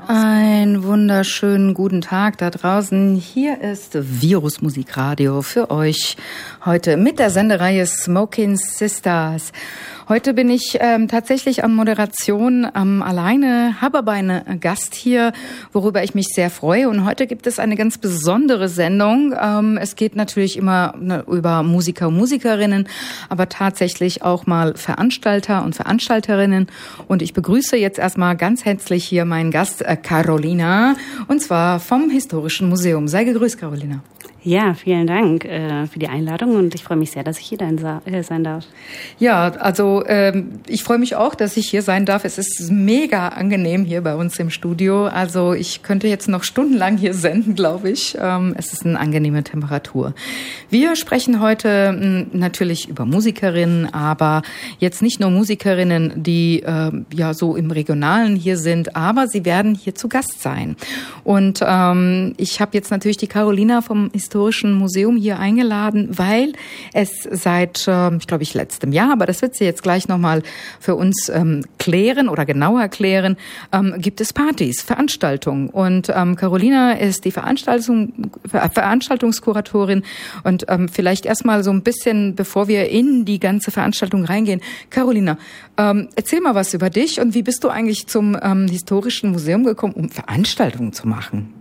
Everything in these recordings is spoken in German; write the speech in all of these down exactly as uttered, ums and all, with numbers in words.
Einen wunderschönen guten Tag da draußen. Hier ist Virus Musikradio für euch heute mit der Sendereihe Smoking Sisters. Heute bin ich ähm, tatsächlich an Moderation ähm, alleine, habe aber einen Gast hier, worüber ich mich sehr freue. Und heute gibt es eine ganz besondere Sendung. Ähm, es geht natürlich immer ne, über Musiker und Musikerinnen, aber tatsächlich auch mal Veranstalter und Veranstalterinnen. Und ich begrüße jetzt erstmal ganz herzlich hier meinen Gast äh, Carolina, und zwar vom Historischen Museum. Sei gegrüßt, Carolina. Ja, vielen Dank äh, für die Einladung und ich freue mich sehr, dass ich hier sein darf. Ja, also ähm, ich freue mich auch, dass ich hier sein darf. Es ist mega angenehm hier bei uns im Studio. Also ich könnte jetzt noch stundenlang hier senden, glaube ich. Ähm, es ist eine angenehme Temperatur. Wir sprechen heute mh, natürlich über Musikerinnen, aber jetzt nicht nur Musikerinnen, die äh, ja so im Regionalen hier sind, aber sie werden hier zu Gast sein. Und ähm, ich habe jetzt natürlich die Carolina vom Historischen Museum hier eingeladen, weil es seit, äh, ich glaube ich, letztem Jahr, aber das wird sie jetzt gleich nochmal für uns ähm, klären oder genauer erklären, ähm, gibt es Partys, Veranstaltungen. Und ähm, Carolina ist die Veranstaltung, Ver- Veranstaltungskuratorin. Und ähm, vielleicht erstmal so ein bisschen, bevor wir in die ganze Veranstaltung reingehen. Carolina, ähm, erzähl mal was über dich und wie bist du eigentlich zum ähm, Historischen Museum gekommen, um Veranstaltungen zu machen?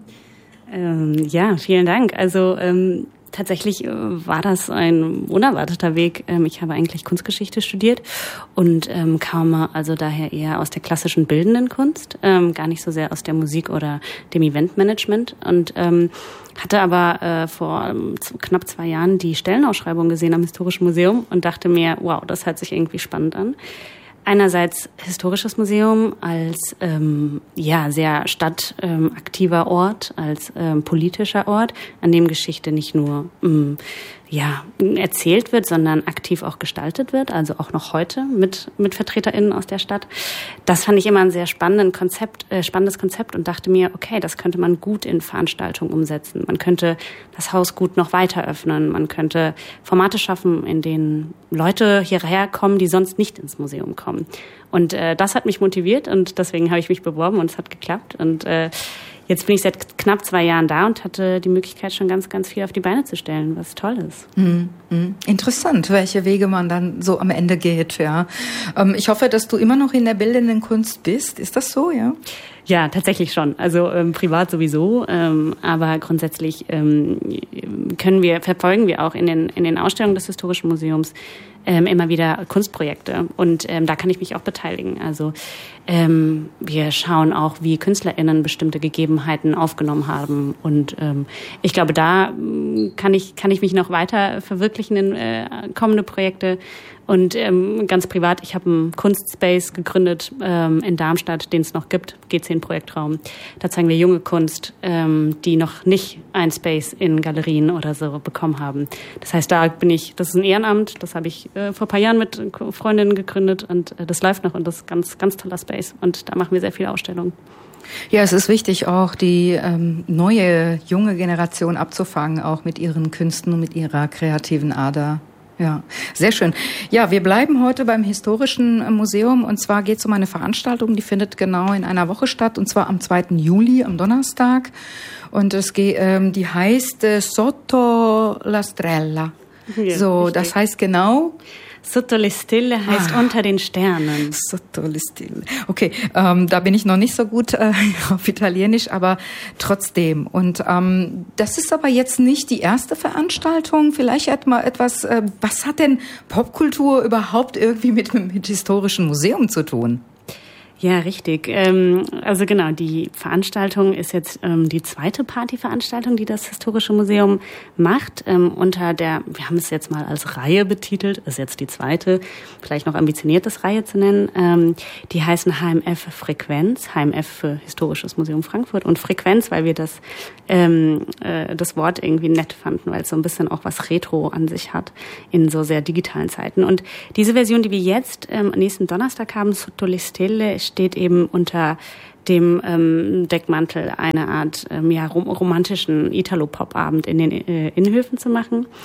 Ähm, ja, vielen Dank. Also ähm, tatsächlich äh, war das ein unerwarteter Weg. Ähm, ich habe eigentlich Kunstgeschichte studiert und ähm, kam also daher eher aus der klassischen bildenden Kunst, ähm, gar nicht so sehr aus der Musik oder dem Eventmanagement und ähm, hatte aber äh, vor ähm, knapp zwei Jahren die Stellenausschreibung gesehen am Historischen Museum und dachte mir, wow, das hört sich irgendwie spannend an. Einerseits Historisches Museum als ähm, ja sehr stadtaktiver ähm, Ort, als ähm, politischer Ort, an dem Geschichte nicht nur ähm, ja erzählt wird, sondern aktiv auch gestaltet wird, also auch noch heute mit mit VertreterInnen aus der Stadt. Das fand ich immer ein sehr spannendes Konzept, äh, spannendes Konzept und dachte mir, okay, das könnte man gut in Veranstaltungen umsetzen. Man könnte das Haus gut noch weiter öffnen. Man könnte Formate schaffen, in denen Leute hierher kommen, die sonst nicht ins Museum kommen. Und äh, das hat mich motiviert und deswegen habe ich mich beworben und es hat geklappt. Und äh, jetzt bin ich seit knapp zwei Jahren da und hatte die Möglichkeit, schon ganz, ganz viel auf die Beine zu stellen, was toll ist. Mm, mm. Interessant, welche Wege man dann so am Ende geht. Ja. Ähm, ich hoffe, dass du immer noch in der bildenden Kunst bist. Ist das so, ja? Ja, tatsächlich schon. Also ähm, privat sowieso, ähm, aber grundsätzlich ähm, können wir verfolgen wir auch in den in den Ausstellungen des Historischen Museums ähm, immer wieder Kunstprojekte und ähm, da kann ich mich auch beteiligen. Also ähm, wir schauen auch, wie KünstlerInnen bestimmte Gegebenheiten aufgenommen haben und ähm, ich glaube, da kann ich kann ich mich noch weiter verwirklichen in äh, kommende Projekte. Und ähm, ganz privat, ich habe einen Kunstspace gegründet ähm, in Darmstadt, den es noch gibt, G zehn Projektraum. Da zeigen wir junge Kunst, ähm, die noch nicht ein Space in Galerien oder so bekommen haben. Das heißt, da bin ich, das ist ein Ehrenamt, das habe ich äh, vor ein paar Jahren mit Freundinnen gegründet und äh, das läuft noch und das ist ein ganz, ganz toller Space. Und da machen wir sehr viele Ausstellungen. Ja, es ist wichtig, auch die ähm, neue, junge Generation abzufangen, auch mit ihren Künsten und mit ihrer kreativen Ader. Ja, sehr schön. Ja, wir bleiben heute beim Historischen Museum und zwar geht es um eine Veranstaltung, die findet genau in einer Woche statt und zwar am zweiten Juli, am Donnerstag und es geht, ähm, die heißt äh, Sotto la Stella. Ja, so, richtig. Das heißt genau... Sotto le Stelle heißt ah, unter den Sternen. Sotto le Stelle. Okay, ähm, da bin ich noch nicht so gut äh, auf Italienisch, aber trotzdem. Und ähm, das ist aber jetzt nicht die erste Veranstaltung. Vielleicht etwas, äh, was hat denn Popkultur überhaupt irgendwie mit mit Historischen Museum zu tun? Ja, richtig. Ähm, also genau, die Veranstaltung ist jetzt ähm, die zweite Partyveranstaltung, die das Historische Museum macht. Ähm, unter der, wir haben es jetzt mal als Reihe betitelt, ist jetzt die zweite, vielleicht noch ambitioniert, das Reihe zu nennen. Ähm, die heißen H M F Frequenz, H M F für Historisches Museum Frankfurt und Frequenz, weil wir das ähm, äh, das Wort irgendwie nett fanden, weil es so ein bisschen auch was Retro an sich hat in so sehr digitalen Zeiten. Und diese Version, die wir jetzt ähm, nächsten Donnerstag haben, Sotto le Stelle, steht eben unter dem ähm, Deckmantel eine Art ähm, ja, rom- romantischen Italo-Pop-Abend in den äh, Innenhöfen zu machen.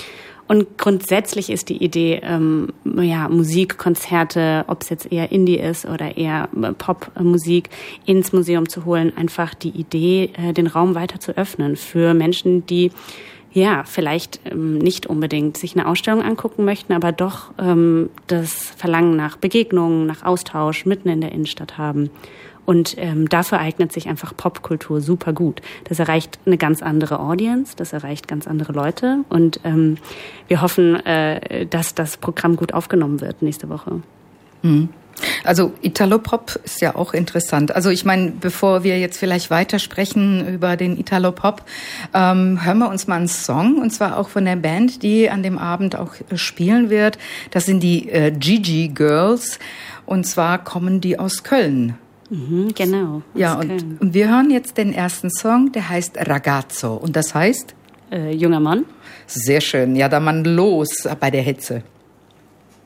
Und grundsätzlich ist die Idee, ähm, ja, Musikkonzerte, ob es jetzt eher Indie ist oder eher Popmusik, ins Museum zu holen, einfach die Idee, äh, den Raum weiter zu öffnen für Menschen, die ja, vielleicht ähm, nicht unbedingt sich eine Ausstellung angucken möchten, aber doch ähm, das Verlangen nach Begegnungen, nach Austausch mitten in der Innenstadt haben. Und ähm, dafür eignet sich einfach Popkultur super gut. Das erreicht eine ganz andere Audience, das erreicht ganz andere Leute. Und ähm, wir hoffen, äh, dass das Programm gut aufgenommen wird nächste Woche. Mhm. Also Italopop ist ja auch interessant. Also ich meine, bevor wir jetzt vielleicht weitersprechen über den Italopop, ähm, hören wir uns mal einen Song, und zwar auch von der Band, die an dem Abend auch spielen wird. Das sind die äh, Gigi Girls, und zwar kommen die aus Köln. Mhm, genau. Ja, und, und wir hören jetzt den ersten Song, der heißt Ragazzo, und das heißt? Äh, junger Mann. Sehr schön. Ja, dann mal los bei der Hitze.